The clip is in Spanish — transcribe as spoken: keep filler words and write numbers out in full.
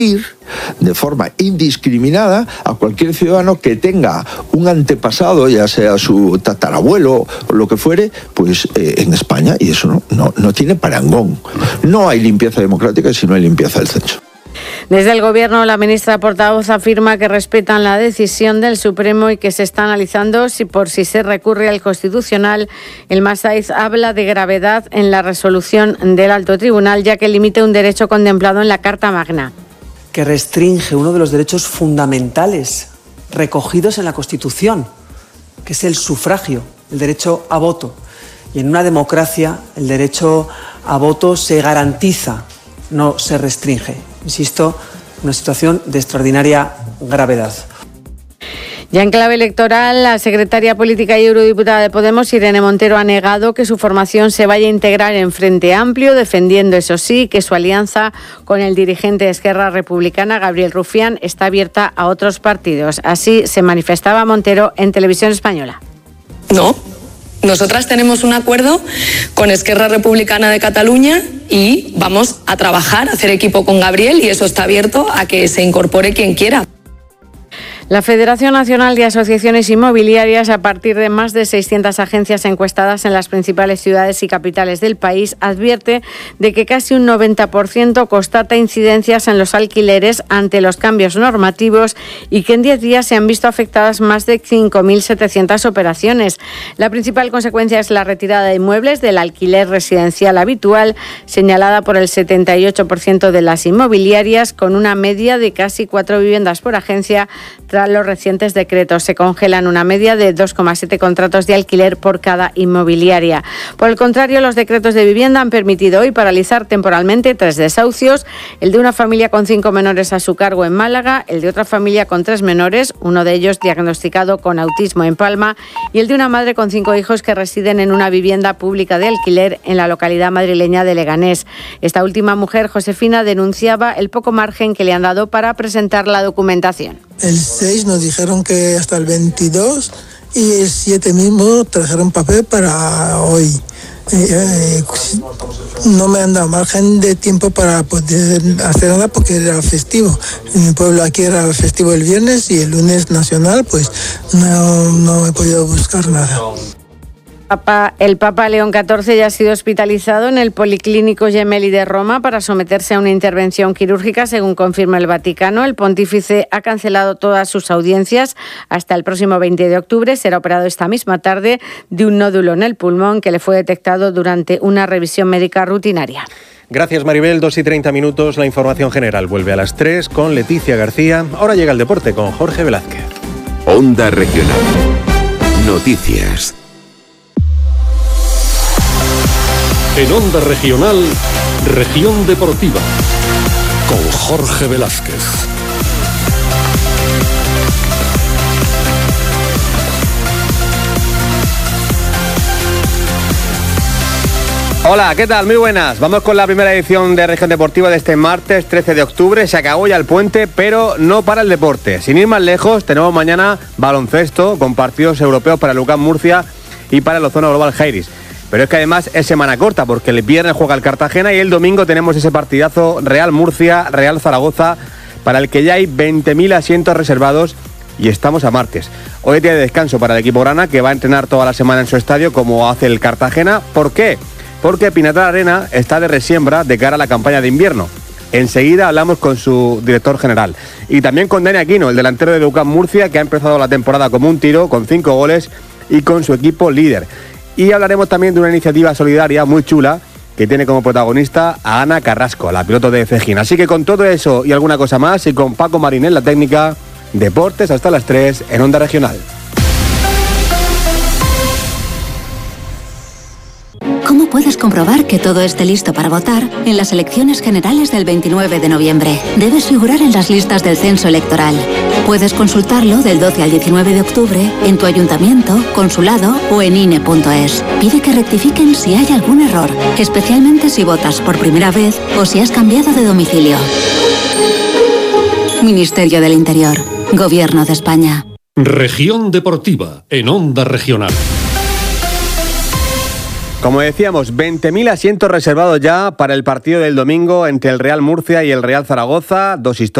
de forma indiscriminada a cualquier ciudadano que tenga un antepasado, ya sea su tatarabuelo o lo que fuere, pues eh, en España, y eso no, no, no tiene parangón. No hay limpieza democrática si no hay limpieza del censo. Desde el Gobierno, la ministra portavoz afirma que respetan la decisión del Supremo y que se está analizando si por si se recurre al Constitucional. El Masaiz habla de gravedad en la resolución del Alto Tribunal, ya que limita un derecho contemplado en la Carta Magna. Que restringe uno de los derechos fundamentales recogidos en la Constitución, que es el sufragio, el derecho a voto. Y en una democracia el derecho a voto se garantiza, no se restringe. Insisto, una situación de extraordinaria gravedad. Ya en clave electoral, la secretaria política y eurodiputada de Podemos, Irene Montero, ha negado que su formación se vaya a integrar en Frente Amplio, defendiendo, eso sí, que su alianza con el dirigente de Esquerra Republicana, Gabriel Rufián, está abierta a otros partidos. Así se manifestaba Montero en Televisión Española. No. Nosotras tenemos un acuerdo con Esquerra Republicana de Cataluña y vamos a trabajar, a hacer equipo con Gabriel, y eso está abierto a que se incorpore quien quiera. La Federación Nacional de Asociaciones Inmobiliarias, a partir de más de seiscientas agencias encuestadas en las principales ciudades y capitales del país, advierte de que casi un noventa por ciento constata incidencias en los alquileres ante los cambios normativos y que en diez días se han visto afectadas más de cinco mil setecientas operaciones. La principal consecuencia es la retirada de inmuebles del alquiler residencial habitual, señalada por el setenta y ocho por ciento de las inmobiliarias, con una media de casi cuatro viviendas por agencia. Tras los recientes decretos, se congelan una media de dos coma siete contratos de alquiler por cada inmobiliaria. Por el contrario, los decretos de vivienda han permitido hoy paralizar temporalmente tres desahucios: el de una familia con cinco menores a su cargo en Málaga, el de otra familia con tres menores, uno de ellos diagnosticado con autismo en Palma, y el de una madre con cinco hijos que residen en una vivienda pública de alquiler en la localidad madrileña de Leganés. Esta última mujer, Josefina, denunciaba el poco margen que le han dado para presentar la documentación. El seis nos dijeron que hasta el veintidós y el siete mismo trajeron papel para hoy. Eh, eh, no me han dado margen de tiempo para poder hacer nada porque era festivo. En mi pueblo aquí era festivo el viernes y el lunes nacional, pues no, no he podido buscar nada. Papa, el Papa León catorce ya ha sido hospitalizado en el Policlínico Gemelli de Roma para someterse a una intervención quirúrgica, según confirma el Vaticano. El pontífice ha cancelado todas sus audiencias hasta el próximo veinte de octubre. Será operado esta misma tarde de un nódulo en el pulmón que le fue detectado durante una revisión médica rutinaria. Gracias, Maribel. dos y treinta minutos. La información general vuelve a las tres con Leticia García. Ahora llega el deporte con Jorge Velázquez. Onda Regional. Noticias. En Onda Regional, Región Deportiva, con Jorge Velázquez. Hola, ¿qué tal? Muy buenas. Vamos con la primera edición de Región Deportiva de este martes trece de octubre. Se acabó ya el puente, pero no para el deporte. Sin ir más lejos, tenemos mañana baloncesto con partidos europeos para el U C A M Murcia y para el Ozona Global Jairis. Pero es que además es semana corta, porque el viernes juega el Cartagena y el domingo tenemos ese partidazo Real Murcia, Real Zaragoza, para el que ya hay veinte mil asientos reservados y estamos a martes. Hoy es día de descanso para el equipo grana, que va a entrenar toda la semana en su estadio, como hace el Cartagena. ¿Por qué? Porque Pinatar Arena está de resiembra de cara a la campaña de invierno. Enseguida hablamos con su director general. Y también con Dani Aquino, el delantero de U C A M Murcia, que ha empezado la temporada como un tiro, con cinco goles y con su equipo líder. Y hablaremos también de una iniciativa solidaria muy chula que tiene como protagonista a Ana Carrasco, la piloto de Cejín. Así que con todo eso y alguna cosa más, y con Paco Marín en la técnica, deportes hasta las tres en Onda Regional. ¿Cómo puedes comprobar que todo esté listo para votar en las elecciones generales del veintinueve de noviembre? Debes figurar en las listas del censo electoral. Puedes consultarlo del doce al diecinueve de octubre en tu ayuntamiento, consulado o en I N E punto es. Pide que rectifiquen si hay algún error, especialmente si votas por primera vez o si has cambiado de domicilio. Ministerio del Interior, Gobierno de España. Región Deportiva en Onda Regional. Como decíamos, veinte mil asientos reservados ya para el partido del domingo entre el Real Murcia y el Real Zaragoza, dos historias